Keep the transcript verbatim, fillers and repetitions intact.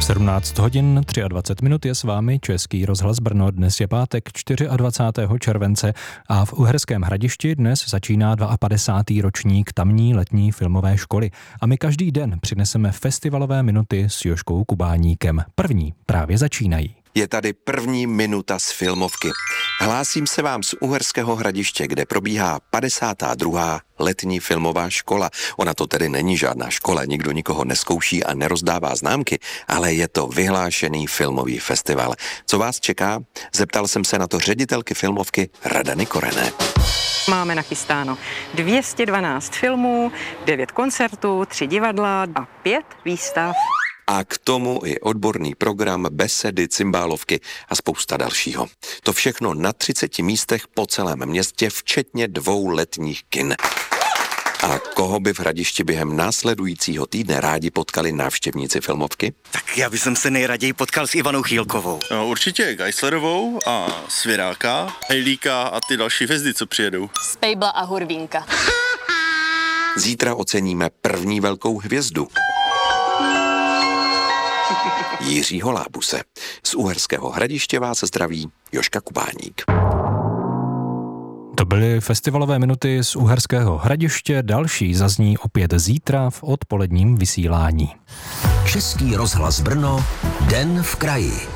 sedmnáct hodin dvacet tři minut je s vámi Český rozhlas Brno. Dnes je pátek dvacátého čtvrtého července a v Uherském Hradišti dnes začíná padesátý druhý ročník tamní letní filmové školy. A my každý den přineseme festivalové minuty s Jožkou Kubáníkem. První právě začínají. Je tady první minuta z filmovky. Hlásím se vám z Uherského Hradiště, kde probíhá padesátá druhá letní filmová škola. Ona to tedy není žádná škola, nikdo nikoho neskouší a nerozdává známky, ale je to vyhlášený filmový festival. Co vás čeká? Zeptal jsem se na to ředitelky filmovky Radany Korené. Máme nachystáno dvě stě dvanáct filmů, devět koncertů, tři divadla a pět výstav. A k tomu i odborný program, besedy, cymbálovky a spousta dalšího. To všechno na třiceti místech po celém městě, včetně dvou letních kin. A koho by v Hradišti během následujícího týdne rádi potkali návštěvníci filmovky? Tak já bych se nejraději potkal s Ivanou Chýlkovou. No, určitě Geislerovou a Svěráka, Hejlíka a ty další hvězdy, co přijedou. Spejbla a Hurvínka. Zítra oceníme první velkou hvězdu. Jiřího Lábuse. Z Uherského Hradiště vás zdraví Jožka Kubáník. To byly festivalové minuty z Uherského Hradiště, další zazní opět zítra v odpoledním vysílání. Český rozhlas Brno, Den v kraji.